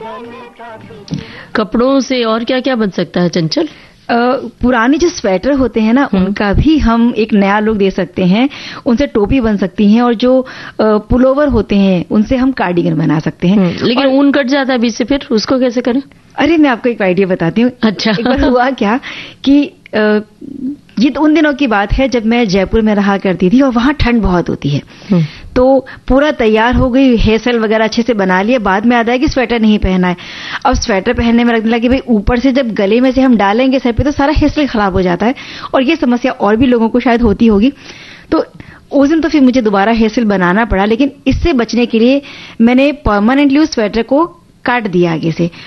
कपड़ों से और क्या क्या बन सकता है चंचल? पुराने जो स्वेटर होते हैं ना, उनका भी हम एक नया लुक दे सकते हैं। उनसे टोपी बन सकती है, और जो पुलोवर होते हैं उनसे हम कार्डिगन बना सकते हैं। लेकिन ऊन कट जाता है बीच से, फिर उसको कैसे करें? अरे मैं आपको एक आइडिया बताती हूँ। अच्छा। एक बार हुआ क्या कि ये तो उन दिनों की बात है जब मैं जयपुर में रहा करती थी, और वहां ठंड बहुत होती है। तो पूरा तैयार हो गई, हेयर स्टाइल वगैरह अच्छे से बना लिया, बाद में आता है कि स्वेटर नहीं पहना है। अब स्वेटर पहनने में लगने लगी भाई, ऊपर से जब गले में से हम डालेंगे सर पे तो सारा हेयर स्टाइल खराब हो जाता है, और ये समस्या और भी लोगों को शायद होती होगी। तो उस दिन तो फिर मुझे दोबारा हेयर स्टाइल बनाना पड़ा, लेकिन इससे बचने के लिए मैंने परमानेंटली उस स्वेटर को काट दिया आगे से।